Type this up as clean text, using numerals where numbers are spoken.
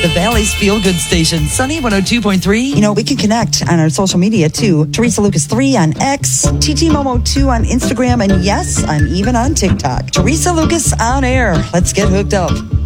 the Valley's Feel Good Station, Sunny 102.3. You know, we can connect on our social media too. Teresa Lucas 3 on X, TT Momo 2 on Instagram, and yes, I'm even on TikTok. Teresa Lucas on air. Let's get hooked up.